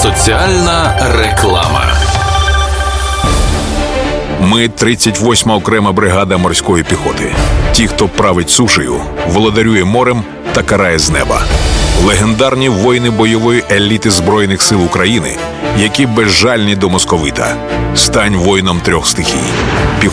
Соціальна реклама. Ми 38-ма окрема бригада морської піхоти. Ті, хто править сушею, володарює морем та карає з неба. Легендарні воїни бойової еліти Збройних сил України, які безжальні до московита. Стань воїном трьох стихій.